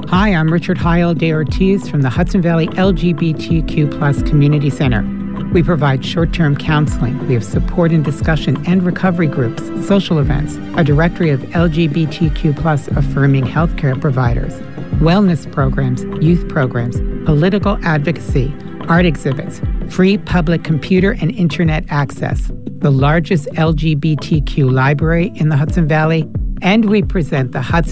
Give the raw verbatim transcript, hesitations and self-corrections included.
Hi, I'm Richard Heil de Ortiz from the Hudson Valley L G B T Q plus Community Center. We provide short-term counseling. We have support and discussion and recovery groups, social events, a directory of L G B T Q plus affirming healthcare providers, wellness programs, youth programs, political advocacy, art exhibits, free public computer and internet access, the largest L G B T Q library in the Hudson Valley, and we present the Hudson